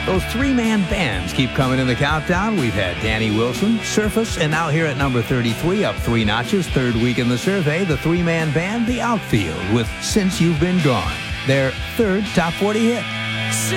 Those three-man bands keep coming in the countdown. We've had Danny Wilson, Surface, and now here at number 33, up 3 notches, third week in the survey, the three-man band, The Outfield, with Since You've Been Gone, their third top 40 hit.